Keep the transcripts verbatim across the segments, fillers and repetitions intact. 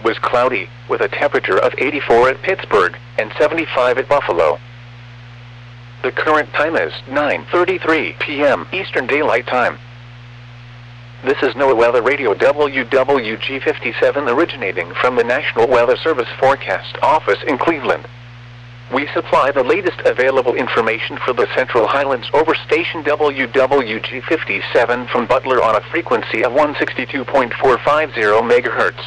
was cloudy, with a temperature of eighty-four at Pittsburgh and seventy-five at Buffalo. The current time is nine thirty-three p m Eastern Daylight Time. This is NOAA Weather Radio W W G fifty-seven originating from the National Weather Service Forecast Office in Cleveland. We supply the latest available information for the Central Highlands over station W W G fifty-seven from Butler on a frequency of one sixty-two point four five zero megahertz.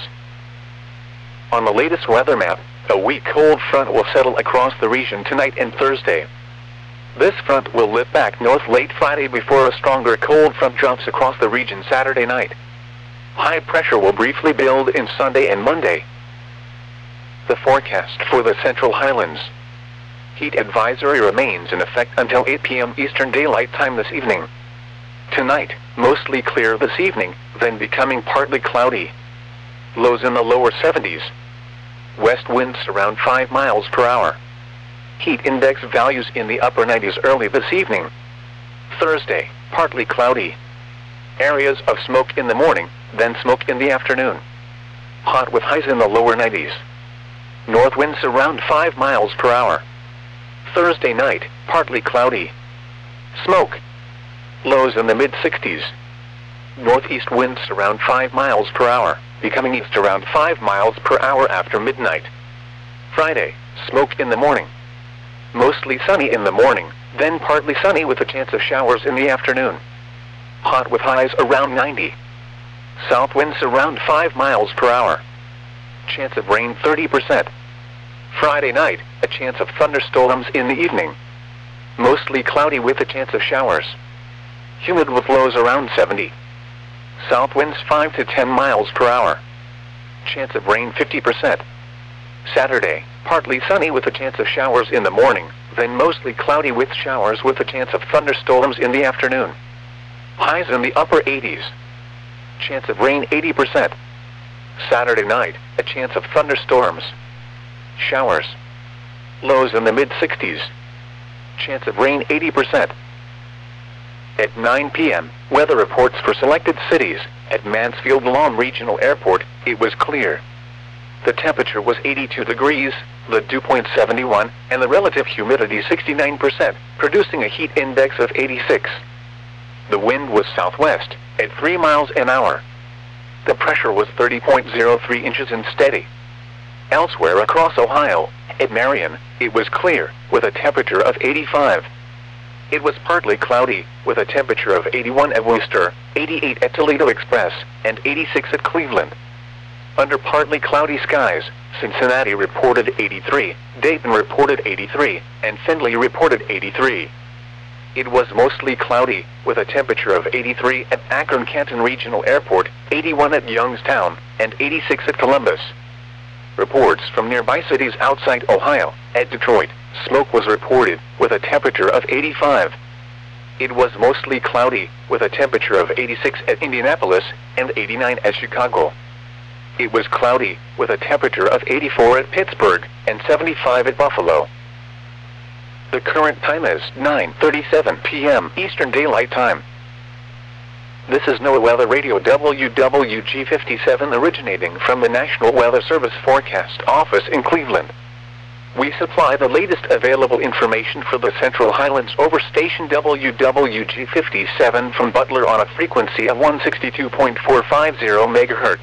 On the latest weather map, a weak cold front will settle across the region tonight and Thursday. This front will lift back north late Friday before a stronger cold front drops across the region Saturday night. High pressure will briefly build in Sunday and Monday. The forecast for the Central Highlands. Heat advisory remains in effect until eight p m Eastern Daylight Time this evening. Tonight, mostly clear this evening, then becoming partly cloudy. Lows in the lower seventies. West winds around five miles per hour. Heat index values in the upper nineties early this evening. Thursday, partly cloudy. Areas of smoke in the morning, then smoke in the afternoon. Hot with highs in the lower nineties. North winds around five miles per hour. Thursday night, partly cloudy. Smoke. Lows in the mid sixties. Northeast winds around five miles per hour, becoming east around five miles per hour after midnight. Friday, smoke in the morning. Mostly sunny in the morning, then partly sunny with a chance of showers in the afternoon. Hot with highs around ninety. South winds around five miles per hour. Chance of rain thirty percent. Friday night, a chance of thunderstorms in the evening. Mostly cloudy with a chance of showers. Humid with lows around seventy. South winds five to ten miles per hour. Chance of rain fifty percent. Saturday, partly sunny with a chance of showers in the morning, then mostly cloudy with showers with a chance of thunderstorms in the afternoon. Highs in the upper eighties. Chance of rain eighty percent. Saturday night, a chance of thunderstorms. Showers. Lows in the mid sixties. Chance of rain eighty percent. At nine p m, weather reports for selected cities. At Mansfield Lawn Regional Airport, it was clear. The temperature was eighty-two degrees, the dew point seventy-one, and the relative humidity sixty-nine percent, producing a heat index of eighty-six. The wind was southwest, at three miles an hour. The pressure was thirty point zero three inches and steady. Elsewhere across Ohio, at Marion, it was clear, with a temperature of eighty-five. It was partly cloudy, with a temperature of eighty-one at Worcester, eighty-eight at Toledo Express, and eighty-six at Cleveland. Under partly cloudy skies, Cincinnati reported eighty-three, Dayton reported eighty-three, and Findlay reported eighty-three. It was mostly cloudy, with a temperature of eighty-three at Akron-Canton Regional Airport, eighty-one at Youngstown, and eighty-six at Columbus. Reports from nearby cities outside Ohio. At Detroit, smoke was reported, with a temperature of eighty-five. It was mostly cloudy, with a temperature of eighty-six at Indianapolis, and eighty-nine at Chicago. It was cloudy, with a temperature of eighty-four at Pittsburgh, and seventy-five at Buffalo. The current time is nine thirty-seven p m Eastern Daylight Time. This is NOAA Weather Radio W W G fifty-seven originating from the National Weather Service Forecast Office in Cleveland. We supply the latest available information for the Central Highlands over station W W G fifty-seven from Butler on a frequency of one sixty-two point four five zero megahertz.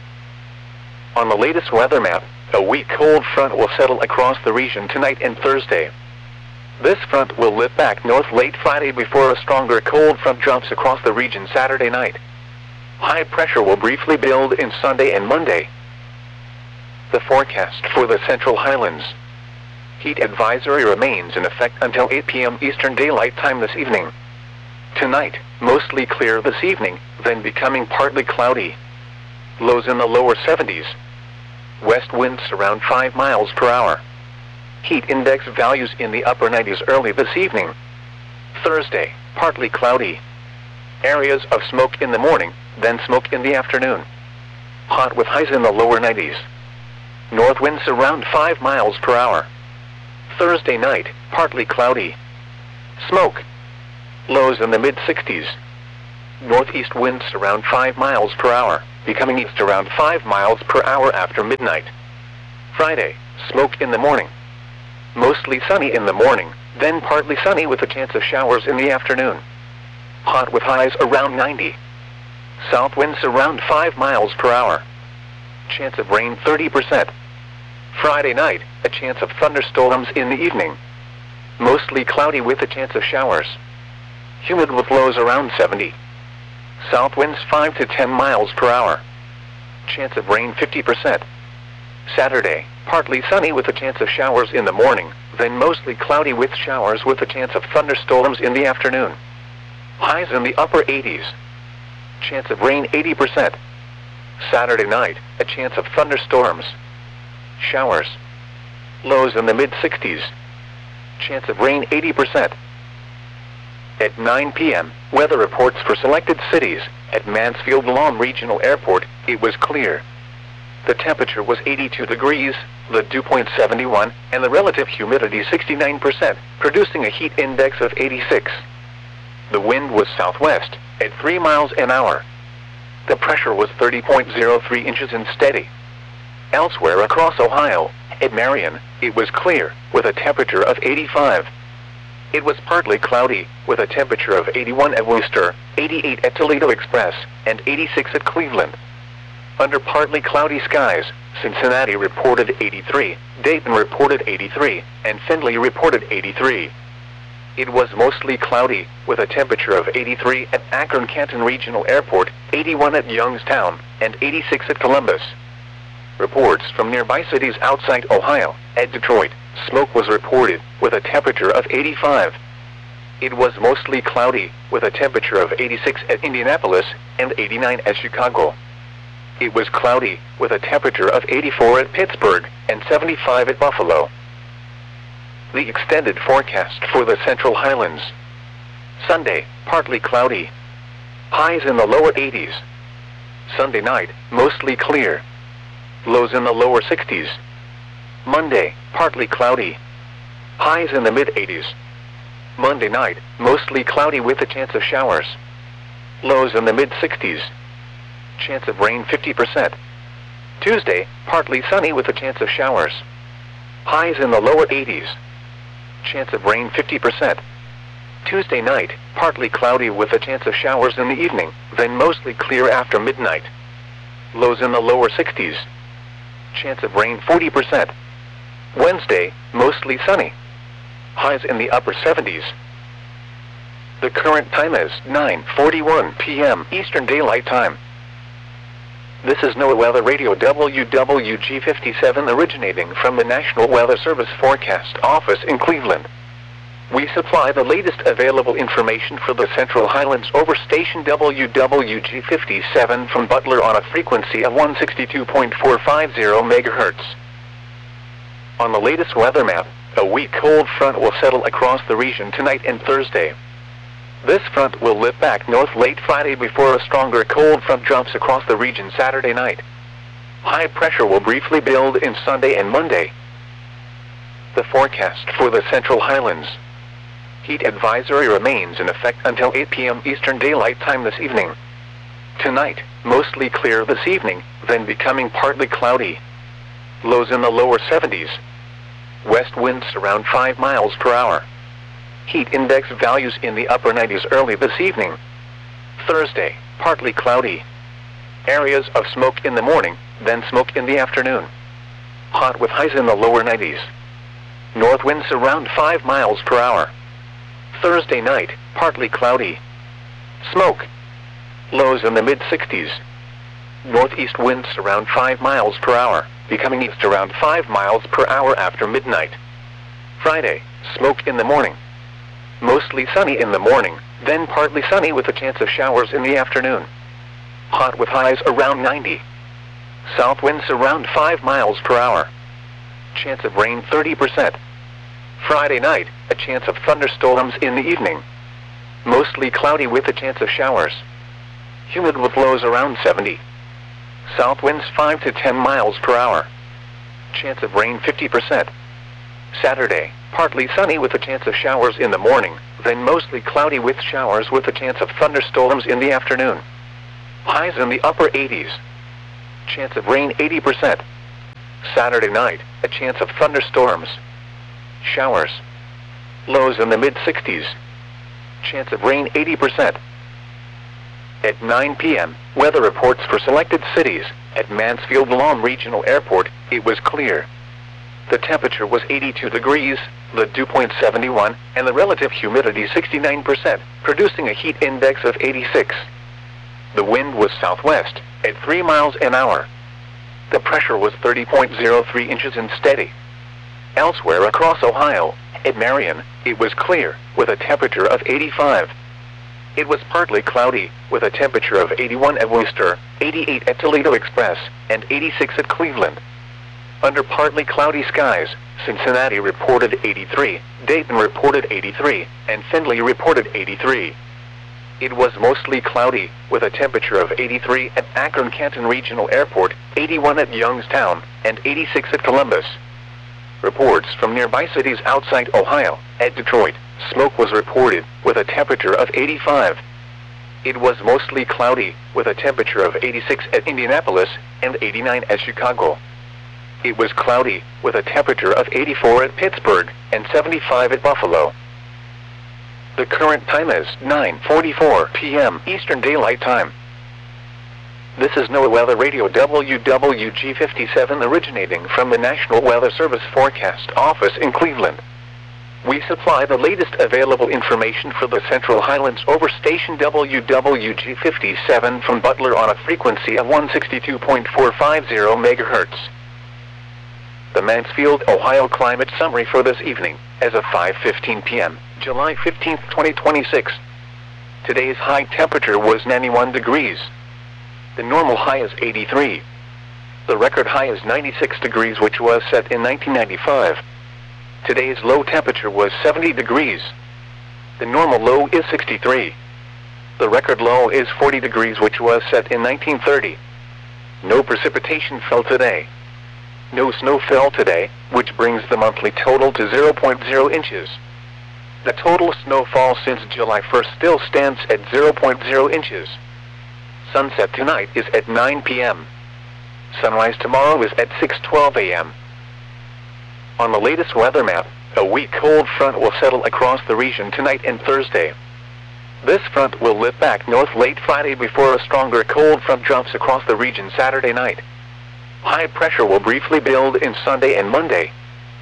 On the latest weather map, a weak cold front will settle across the region tonight and Thursday. This front will lift back north late Friday before a stronger cold front drops across the region Saturday night. High pressure will briefly build in Sunday and Monday. The forecast for the Central Highlands. Heat advisory remains in effect until eight p m Eastern Daylight Time this evening. Tonight, mostly clear this evening, then becoming partly cloudy. Lows in the lower seventies. West winds around five miles per hour. Heat index values in the upper nineties early this evening. Thursday, partly cloudy. Areas of smoke in the morning, then smoke in the afternoon. Hot with highs in the lower nineties. North winds around five miles per hour. Thursday night, partly cloudy. Smoke. Lows in the mid sixties. Northeast winds around five miles per hour. becoming east around five miles per hour after midnight. Friday, smoke in the morning. Mostly sunny in the morning, then partly sunny with a chance of showers in the afternoon. Hot with highs around ninety. South winds around five miles per hour. Chance of rain thirty percent. Friday night, a chance of thunderstorms in the evening. Mostly cloudy with a chance of showers. Humid with lows around seventy. South winds five to ten miles per hour. Chance of rain fifty percent. Saturday, partly sunny with a chance of showers in the morning, then mostly cloudy with showers with a chance of thunderstorms in the afternoon. Highs in the upper eighties. Chance of rain eighty percent. Saturday night, a chance of thunderstorms. Showers. Lows in the mid sixties. Chance of rain eighty percent. At nine p m, weather reports for selected cities. At Mansfield Lawn Regional Airport, it was clear. The temperature was eighty-two degrees, the dew point seventy-one, and the relative humidity sixty-nine percent, producing a heat index of eighty-six. The wind was southwest, at three miles an hour. The pressure was thirty point zero three inches and steady. Elsewhere across Ohio, at Marion, it was clear, with a temperature of eighty-five. It was partly cloudy, with a temperature of eighty-one at Worcester, eighty-eight at Toledo Express, and eighty-six at Cleveland. Under partly cloudy skies, Cincinnati reported eighty-three, Dayton reported eighty-three, and Findlay reported eighty-three. It was mostly cloudy, with a temperature of eighty-three at Akron-Canton Regional Airport, eighty-one at Youngstown, and eighty-six at Columbus. Reports from nearby cities outside Ohio, at Detroit, smoke was reported, with a temperature of eighty-five. It was mostly cloudy, with a temperature of eighty-six at Indianapolis, and eighty-nine at Chicago. It was cloudy, with a temperature of eighty-four at Pittsburgh, and seventy-five at Buffalo. The extended forecast for the Central Highlands. Sunday, partly cloudy. Highs in the lower eighties. Sunday night, mostly clear. Lows in the lower sixties. Monday, partly cloudy. Highs in the mid eighties. Monday night, mostly cloudy with a chance of showers. Lows in the mid sixties. Chance of rain fifty percent. Tuesday, partly sunny with a chance of showers. Highs in the lower eighties. Chance of rain fifty percent. Tuesday night, partly cloudy with a chance of showers in the evening, then mostly clear after midnight. Lows in the lower sixties. Chance of rain forty percent. Wednesday, mostly sunny. Highs in the upper seventies. The current time is nine forty-one p m Eastern Daylight Time. This is NOAA Weather Radio W W G fifty-seven originating from the National Weather Service Forecast Office in Cleveland. We supply the latest available information for the Central Highlands over station W W G fifty-seven from Butler on a frequency of one sixty-two point four five zero megahertz. On the latest weather map, a weak cold front will settle across the region tonight and Thursday. This front will lift back north late Friday before a stronger cold front drops across the region Saturday night. High pressure will briefly build in Sunday and Monday. The forecast for the Central Highlands. Heat advisory remains in effect until eight p m Eastern Daylight Time this evening. Tonight, mostly clear this evening, then becoming partly cloudy. Lows in the lower seventies. West winds around five miles per hour. Heat index values in the upper nineties early this evening. Thursday, partly cloudy. Areas of smoke in the morning, then smoke in the afternoon. Hot with highs in the lower nineties. North winds around five miles per hour. Thursday night, partly cloudy. Smoke. Lows in the mid sixties. Northeast winds around five miles per hour, becoming east around five miles per hour after midnight. Friday, smoke in the morning. Mostly sunny in the morning, then partly sunny with a chance of showers in the afternoon. Hot with highs around ninety. South winds around five miles per hour. Chance of rain thirty percent. Friday night, a chance of thunderstorms in the evening. Mostly cloudy with a chance of showers. Humid with lows around seventy. South winds five to ten miles per hour. Chance of rain fifty percent. Saturday, partly sunny with a chance of showers in the morning, then mostly cloudy with showers with a chance of thunderstorms in the afternoon. Highs in the upper eighties, Chance of rain eighty percent. Saturday night, a chance of thunderstorms. Showers. Lows in the mid sixties. Chance of rain eighty percent. At nine p m, weather reports for selected cities. At Mansfield-Lom Regional Airport, it was clear. The temperature was eighty-two degrees, the dew point seventy-one, and the relative humidity sixty-nine percent, producing a heat index of eighty-six. The wind was southwest, at three miles an hour. The pressure was thirty point zero three inches and steady. Elsewhere across Ohio, at Marion, it was clear, with a temperature of eighty-five. It was partly cloudy, with a temperature of eighty-one at Worcester, eighty-eight at Toledo Express, and eighty-six at Cleveland. Under partly cloudy skies, Cincinnati reported eighty-three, Dayton reported eighty-three, and Findlay reported eighty-three. It was mostly cloudy, with a temperature of eighty-three at Akron-Canton Regional Airport, eighty-one at Youngstown, and eighty-six at Columbus. Reports from nearby cities outside Ohio, at Detroit, smoke was reported, with a temperature of eighty-five. It was mostly cloudy, with a temperature of eighty-six at Indianapolis, and eighty-nine at Chicago. It was cloudy, with a temperature of eighty-four at Pittsburgh, and seventy-five at Buffalo. The current time is nine forty-four p m Eastern Daylight Time. This is NOAA Weather Radio W W G fifty-seven originating from the National Weather Service Forecast Office in Cleveland. We supply the latest available information for the Central Highlands over station W W G fifty-seven from Butler on a frequency of one sixty-two point four five zero megahertz. The Mansfield, Ohio climate summary for this evening, as of five fifteen p m, July fifteenth, twenty twenty-six. Today's high temperature was ninety-one degrees. The normal high is eighty-three. The record high is ninety-six degrees, which was set in nineteen ninety-five. Today's low temperature was seventy degrees. The normal low is sixty-three. The record low is forty degrees, which was set in nineteen thirty. No precipitation fell today. No snow fell today, which brings the monthly total to zero point zero inches. The total snowfall since July first still stands at zero point zero inches. Sunset tonight is at nine p m Sunrise tomorrow is at six twelve a m On the latest weather map, a weak cold front will settle across the region tonight and Thursday. This front will lift back north late Friday before a stronger cold front drops across the region Saturday night. High pressure will briefly build in Sunday and Monday.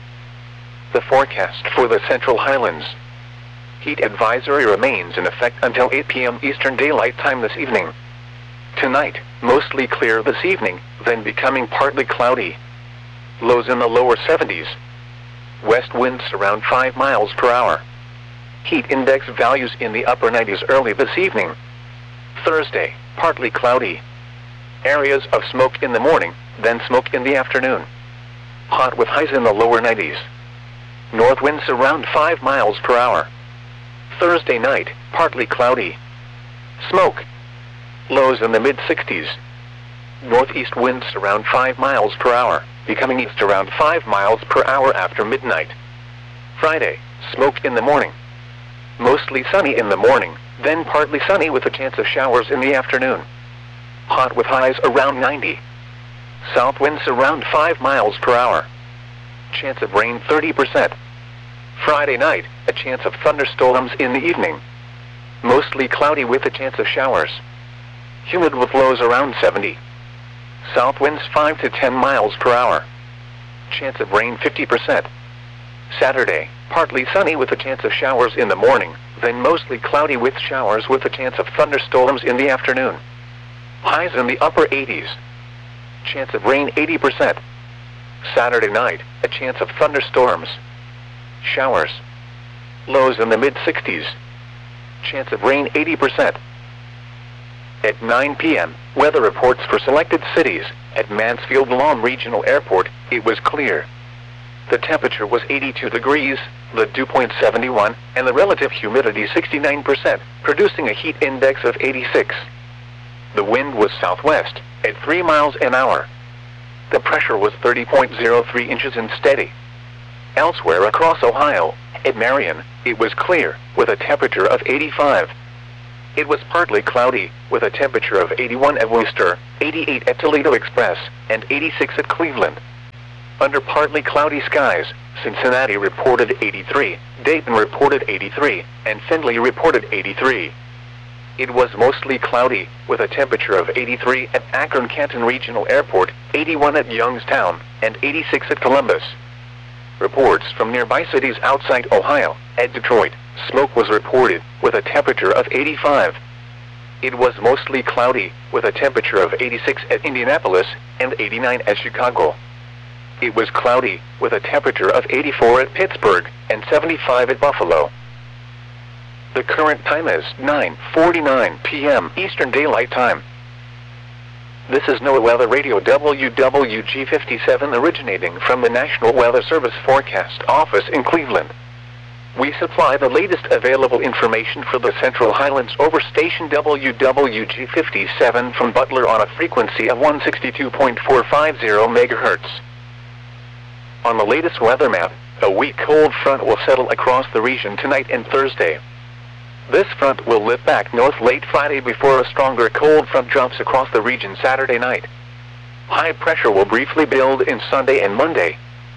The forecast for the Central Highlands. Heat advisory remains in effect until eight p m Eastern Daylight Time this evening. Tonight, mostly clear this evening, then becoming partly cloudy. Lows in the lower seventies. West winds around five miles per hour. Heat index values in the upper nineties early this evening. Thursday, partly cloudy. Areas of smoke in the morning, then smoke in the afternoon. Hot with highs in the lower nineties. North winds around five miles per hour. Thursday night, partly cloudy. Smoke. Lows in the mid sixties. Northeast winds around five miles per hour, becoming east around five miles per hour after midnight. Friday, smoke in the morning. Mostly sunny in the morning, then partly sunny with a chance of showers in the afternoon. Hot with highs around ninety. South winds around five miles per hour. Chance of rain thirty percent. Friday night, a chance of thunderstorms in the evening. Mostly cloudy with a chance of showers. Humid with lows around seventy. South winds five to ten miles per hour. Chance of rain fifty percent. Saturday, partly sunny with a chance of showers in the morning, then mostly cloudy with showers with a chance of thunderstorms in the afternoon. Highs in the upper eighties. Chance of rain eighty percent. Saturday night, a chance of thunderstorms. Showers. Lows in the mid sixties. Chance of rain eighty percent. At nine p m, weather reports for selected cities. At Mansfield-Lom Regional Airport, it was clear. The temperature was eighty-two degrees, the dew point seventy-one, and the relative humidity sixty-nine percent, producing a heat index of eighty-six. The wind was southwest, at three miles an hour. The pressure was thirty point zero three inches and steady. Elsewhere across Ohio, at Marion, it was clear, with a temperature of eighty-five. It was partly cloudy, with a temperature of eighty-one at Worcester, eighty-eight at Toledo Express, and eighty-six at Cleveland. Under partly cloudy skies, Cincinnati reported eighty-three, Dayton reported eighty-three, and Findlay reported eighty-three. It was mostly cloudy, with a temperature of eighty-three at Akron-Canton Regional Airport, eighty-one at Youngstown, and eighty-six at Columbus. Reports from nearby cities outside Ohio. At Detroit, smoke was reported, with a temperature of eighty-five. It was mostly cloudy, with a temperature of eighty-six at Indianapolis, and eighty-nine at Chicago. It was cloudy, with a temperature of eighty-four at Pittsburgh, and seventy-five at Buffalo. The current time is nine forty-nine p m Eastern Daylight Time. This is NOAA Weather Radio W W G fifty-seven originating from the National Weather Service Forecast Office in Cleveland. We supply the latest available information for the Central Highlands over station W W G fifty-seven from Butler on a frequency of one sixty-two point four five zero megahertz. On the latest weather map, a weak cold front will settle across the region tonight and Thursday. This front will lift back north late Friday before a stronger cold front drops across the region Saturday night. High pressure will briefly build in Sunday and Monday.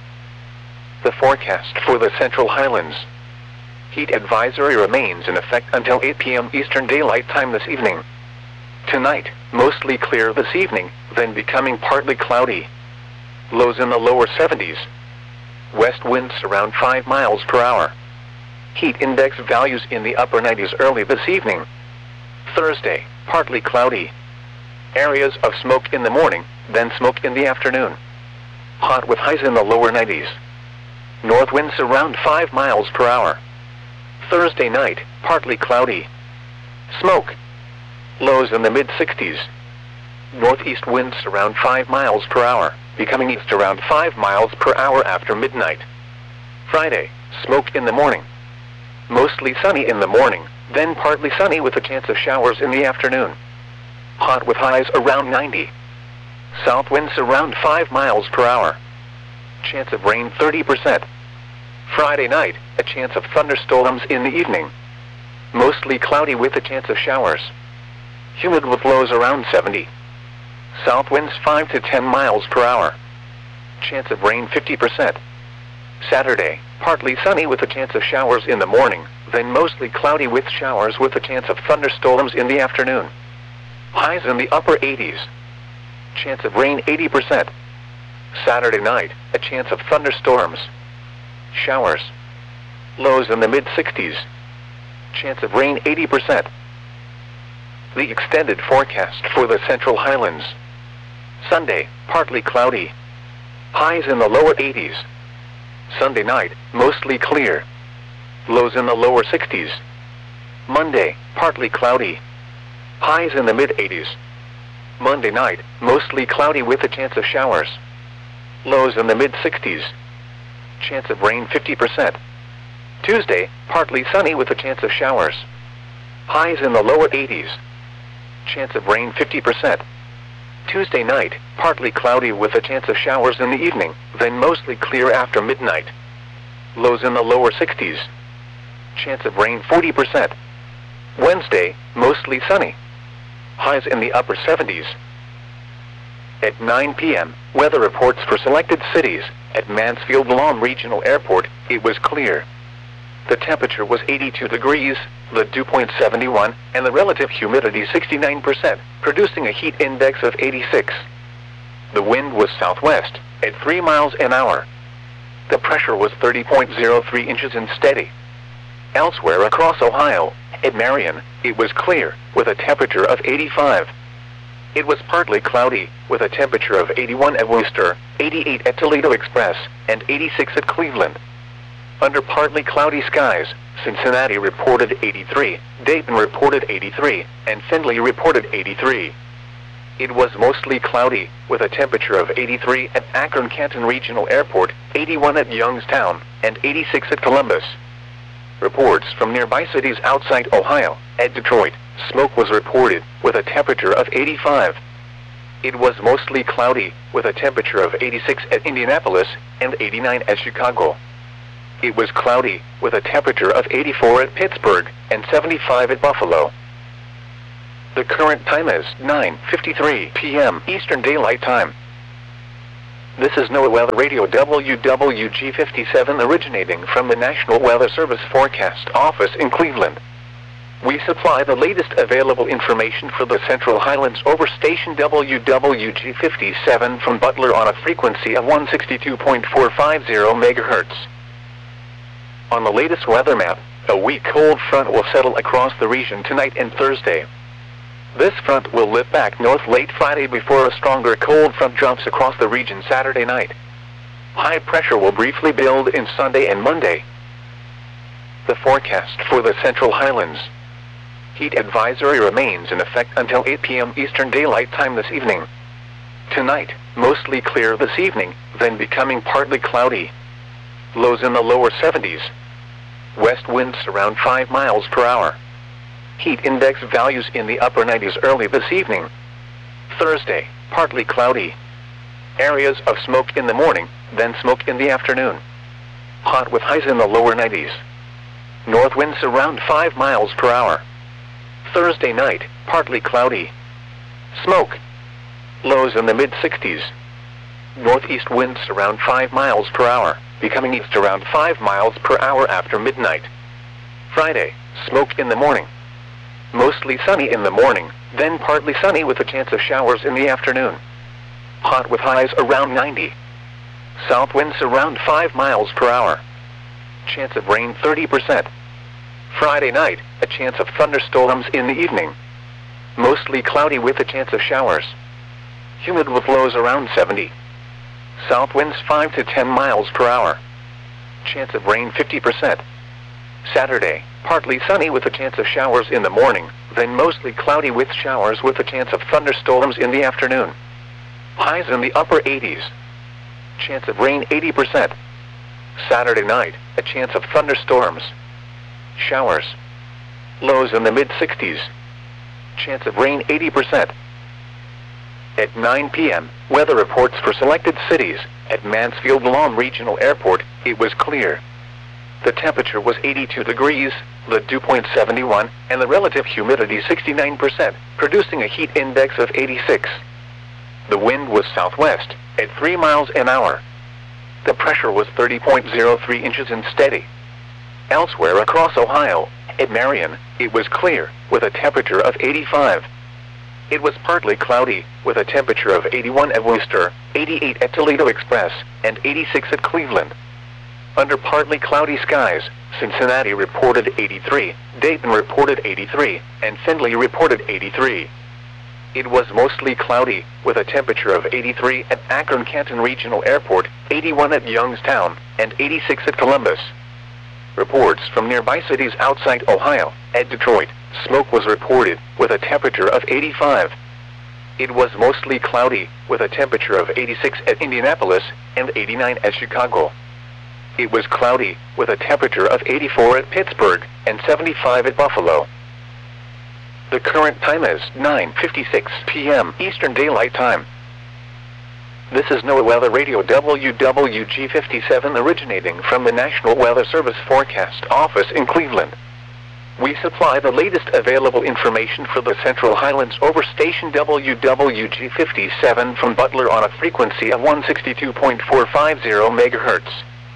The forecast for the Central Highlands. Heat advisory remains in effect until eight p m Eastern Daylight Time this evening. Tonight, mostly clear this evening, then becoming partly cloudy. Lows in the lower seventies. West winds around five miles per hour. Heat index values in the upper nineties early this evening. Thursday, partly cloudy. Areas of smoke in the morning, then smoke in the afternoon. Hot with highs in the lower nineties. North winds around five miles per hour. Thursday night, partly cloudy. Smoke. Lows in the mid sixties. Northeast winds around five miles per hour, becoming east around five miles per hour after midnight. Friday, smoke in the morning. Mostly sunny in the morning, then partly sunny with a chance of showers in the afternoon. Hot with highs around ninety. South winds around five miles per hour. Chance of rain thirty percent. Friday night, a chance of thunderstorms in the evening. Mostly cloudy with a chance of showers. Humid with lows around seventy. South winds five to ten miles per hour. Chance of rain fifty percent. Saturday, partly sunny with a chance of showers in the morning, then mostly cloudy with showers with a chance of thunderstorms in the afternoon. Highs in the upper eighties. Chance of rain eighty percent. Saturday night, a chance of thunderstorms. Showers. Lows in the mid sixties. Chance of rain eighty percent. The extended forecast for the Central Highlands. Sunday, partly cloudy. Highs in the lower eighties. Sunday night, mostly clear. Lows in the lower sixties. Monday, partly cloudy. Highs in the mid eighties. Monday night, mostly cloudy with a chance of showers. Lows in the mid sixties. Chance of rain fifty percent. Tuesday, partly sunny with a chance of showers. Highs in the lower eighties. Chance of rain fifty percent. Tuesday night, partly cloudy with a chance of showers in the evening, then mostly clear after midnight. Lows in the lower sixties. Chance of rain forty percent. Wednesday, mostly sunny. Highs in the upper seventies. At nine p m, weather reports for selected cities. At Mansfield-Lawn Regional Airport, it was clear. The temperature was eighty-two degrees, the dew point seventy-one, and the relative humidity sixty-nine percent, producing a heat index of eighty-six. The wind was southwest, at three miles an hour. The pressure was thirty point zero three inches and steady. Elsewhere across Ohio, at Marion, it was clear, with a temperature of eighty-five. It was partly cloudy, with a temperature of eighty-one at Worcester, eighty-eight at Toledo Express, and eighty-six at Cleveland. Under partly cloudy skies, Cincinnati reported eighty-three, Dayton reported eighty-three, and Findlay reported eighty-three. It was mostly cloudy, with a temperature of eighty-three at Akron-Canton Regional Airport, eighty-one at Youngstown, and eighty-six at Columbus. Reports from nearby cities outside Ohio. At Detroit, smoke was reported, with a temperature of eighty-five. It was mostly cloudy, with a temperature of eighty-six at Indianapolis, and eighty-nine at Chicago. It was cloudy, with a temperature of eighty-four at Pittsburgh, and seventy-five at Buffalo. The current time is nine fifty-three p m Eastern Daylight Time. This is NOAA Weather Radio W W G fifty-seven originating from the National Weather Service Forecast Office in Cleveland. We supply the latest available information for the Central Highlands over station W W G fifty-seven from Butler on a frequency of one sixty-two point four five zero megahertz. On the latest weather map, a weak cold front will settle across the region tonight and Thursday. This front will lift back north late Friday before a stronger cold front drops across the region Saturday night. High pressure will briefly build in Sunday and Monday. The forecast for the Central Highlands. Heat advisory remains in effect until eight p m Eastern Daylight Time this evening. Tonight, mostly clear this evening, then becoming partly cloudy. Lows in the lower seventies. West winds around five miles per hour. Heat index values in the upper nineties early this evening. Thursday, partly cloudy. Areas of smoke in the morning, then smoke in the afternoon. Hot with highs in the lower nineties. North winds around five miles per hour. Thursday night, partly cloudy. Smoke. Lows in the mid sixties. Northeast winds around five miles per hour, becoming east around five miles per hour after midnight. Friday, smoke in the morning. Mostly sunny in the morning, then partly sunny with a chance of showers in the afternoon. Hot with highs around ninety. South winds around five miles per hour. Chance of rain thirty percent. Friday night, a chance of thunderstorms in the evening. Mostly cloudy with a chance of showers. Humid with lows around seventy. South winds five to ten miles per hour. Chance of rain fifty percent. Saturday, partly sunny with a chance of showers in the morning, then mostly cloudy with showers with a chance of thunderstorms in the afternoon. Highs in the upper eighties. Chance of rain eighty percent. Saturday night, a chance of thunderstorms. Showers. Lows in the mid sixties. Chance of rain eighty percent. At nine p m, weather reports for selected cities. At Mansfield Lawn Regional Airport, it was clear. The temperature was eighty-two degrees, the dew point seventy-one, and the relative humidity sixty-nine percent, producing a heat index of eighty-six. The wind was southwest, at three miles an hour. The pressure was thirty point zero three inches and steady. Elsewhere across Ohio, at Marion, it was clear, with a temperature of eighty-five. It was partly cloudy, with a temperature of eighty-one at Worcester, eighty-eight at Toledo Express, and eighty-six at Cleveland. Under partly cloudy skies, Cincinnati reported eighty-three, Dayton reported eighty-three, and Findlay reported eighty-three. It was mostly cloudy, with a temperature of eighty-three at Akron-Canton Regional Airport, eighty-one at Youngstown, and eighty-six at Columbus. Reports from nearby cities outside Ohio. At Detroit, smoke was reported, with a temperature of eighty-five. It was mostly cloudy, with a temperature of eighty-six at Indianapolis, and eighty-nine at Chicago. It was cloudy, with a temperature of eighty-four at Pittsburgh, and seventy-five at Buffalo. The current time is nine fifty-six p m Eastern Daylight Time. This is NOAA Weather Radio W W G fifty-seven originating from the National Weather Service Forecast Office in Cleveland. We supply the latest available information for the Central Highlands over station W W G fifty-seven from Butler on a frequency of one sixty-two point four five zero megahertz.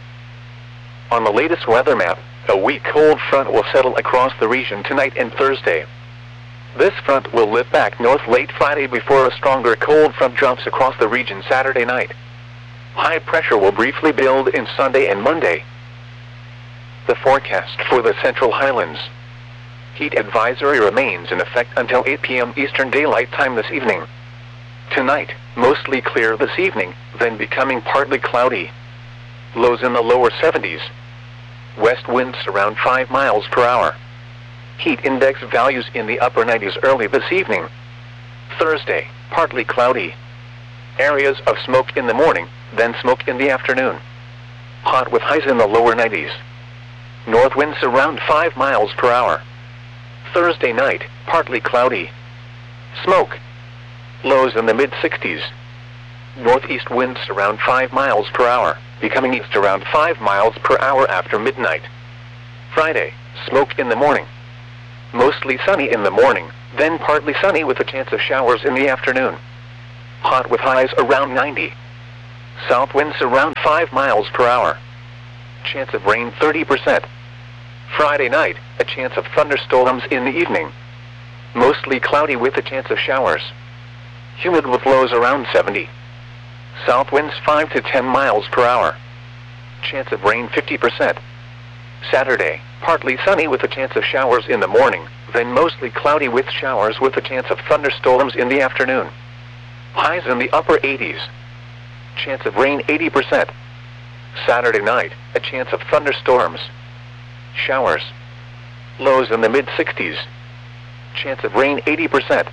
On the latest weather map, a weak cold front will settle across the region tonight and Thursday. This front will lift back north late Friday before a stronger cold front drops across the region Saturday night. High pressure will briefly build in Sunday and Monday. The forecast for the Central Highlands. Heat advisory remains in effect until eight p m Eastern Daylight Time this evening. Tonight, mostly clear this evening, then becoming partly cloudy. Lows in the lower seventies. West winds around five miles per hour. Heat index values in the upper nineties early this evening. Thursday, partly cloudy. Areas of smoke in the morning, then smoke in the afternoon. Hot with highs in the lower nineties. North winds around five miles per hour. Thursday night, partly cloudy. Smoke. Lows in the mid sixties. Northeast winds around five miles per hour, becoming east around five miles per hour after midnight. Friday, smoke in the morning. Mostly sunny in the morning, then partly sunny with a chance of showers in the afternoon. Hot with highs around ninety. South winds around five miles per hour. Chance of rain thirty percent. Friday night, a chance of thunderstorms in the evening. Mostly cloudy with a chance of showers. Humid with lows around seventy. South winds five to ten miles per hour. Chance of rain fifty percent. Saturday, partly sunny with a chance of showers in the morning, then mostly cloudy with showers with a chance of thunderstorms in the afternoon. Highs in the upper eighties. Chance of rain eighty percent. Saturday night, a chance of thunderstorms. Showers. Lows in the mid sixties. Chance of rain eighty percent.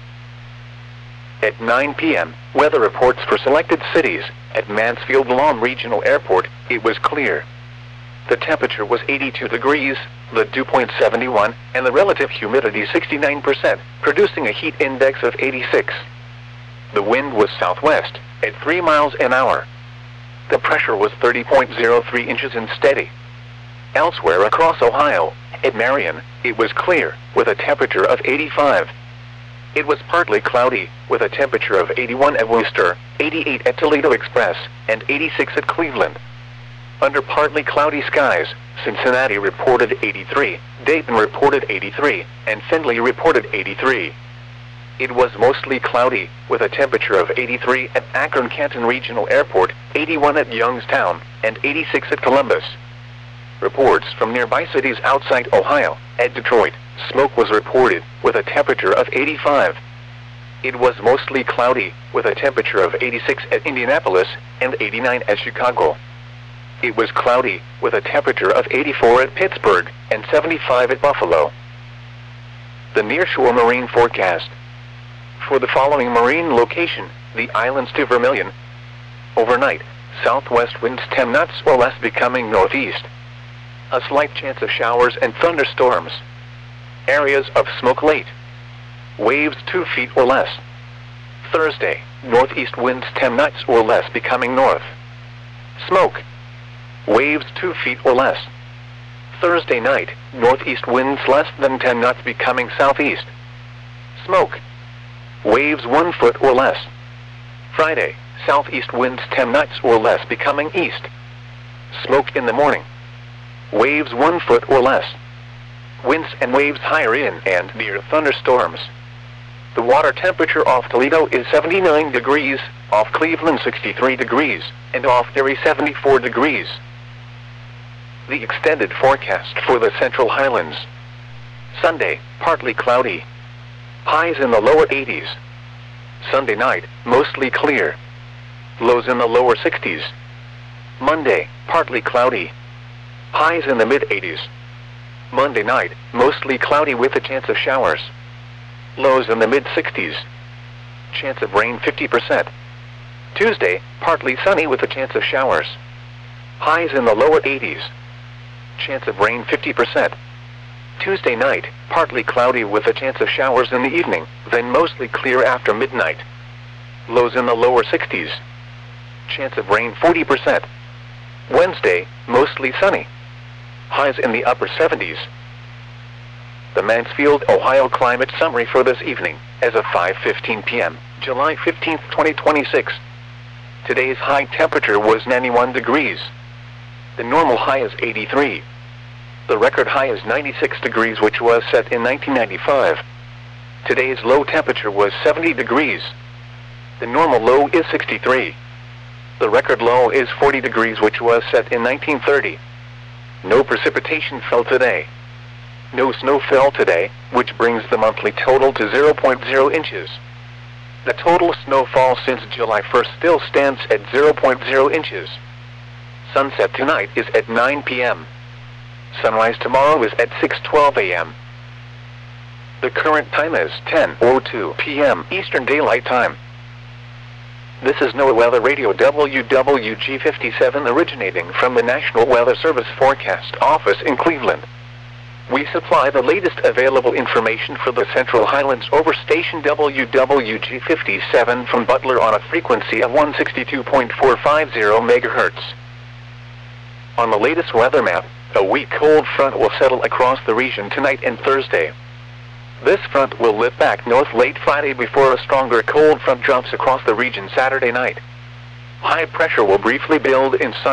At nine p m, weather reports for selected cities. At Mansfield Lawn Regional Airport, it was clear. The temperature was eighty-two degrees, the dew point seventy-one, and the relative humidity sixty-nine percent, producing a heat index of eighty-six. The wind was southwest, at three miles an hour. The pressure was thirty point zero three inches and steady. Elsewhere across Ohio, at Marion, it was clear, with a temperature of eighty-five. It was partly cloudy, with a temperature of eighty-one at Worcester, eighty-eight at Toledo Express, and eighty-six at Cleveland. Under partly cloudy skies, Cincinnati reported eighty-three, Dayton reported eighty-three, and Findlay reported eighty-three. It was mostly cloudy, with a temperature of eighty-three at Akron-Canton Regional Airport, eighty-one at Youngstown, and eighty-six at Columbus. Reports from nearby cities outside Ohio, at Detroit, smoke was reported, with a temperature of eighty-five. It was mostly cloudy, with a temperature of eighty-six at Indianapolis, and eighty-nine at Chicago. It was cloudy, with a temperature of eighty-four at Pittsburgh, and seventy-five at Buffalo. The nearshore marine forecast. For the following marine location, the islands to Vermilion. Overnight, southwest winds ten knots or less becoming northeast. A slight chance of showers and thunderstorms. Areas of smoke late. Waves two feet or less. Thursday, northeast winds ten knots or less becoming north. Smoke. Waves two feet or less. Thursday night, northeast winds less than ten knots becoming southeast. Smoke. Waves one foot or less. Friday, southeast winds ten knots or less becoming east. Smoke in the morning. Waves one foot or less. Winds and waves higher in and near thunderstorms. The water temperature off Toledo is seventy-nine degrees, off Cleveland sixty-three degrees, and off Erie seventy-four degrees. The extended forecast for the Central Highlands. Sunday, partly cloudy. Highs in the lower eighties. Sunday night, mostly clear. Lows in the lower sixties. Monday, partly cloudy. Highs in the mid eighties. Monday night, mostly cloudy with a chance of showers. Lows in the mid sixties. Chance of rain fifty percent. Tuesday, partly sunny with a chance of showers. Highs in the lower eighties. Chance of rain fifty percent. Tuesday night, partly cloudy with a chance of showers in the evening, then mostly clear after midnight. Lows in the lower sixties. Chance of rain forty percent. Wednesday, mostly sunny. Highs in the upper seventies. The Mansfield, Ohio climate summary for this evening, as of five fifteen p m, July fifteenth, twenty twenty-six. Today's high temperature was ninety-one degrees. The normal high is eighty-three. The record high is ninety-six degrees, which was set in nineteen ninety-five. Today's low temperature was seventy degrees. The normal low is sixty-three. The record low is forty degrees, which was set in nineteen thirty. No precipitation fell today. No snow fell today, which brings the monthly total to zero point zero inches. The total snowfall since July first still stands at zero point zero inches. Sunset tonight is at nine p m Sunrise tomorrow is at six twelve a m The current time is ten oh two p m Eastern Daylight Time. This is NOAA Weather Radio W W G fifty-seven originating from the National Weather Service Forecast Office in Cleveland. We supply the latest available information for the Central Highlands over station W W G fifty-seven from Butler on a frequency of one sixty-two point four five zero megahertz. On the latest weather map, a weak cold front will settle across the region tonight and Thursday. This front will lift back north late Friday before a stronger cold front jumps across the region Saturday night. High pressure will briefly build in Sunday.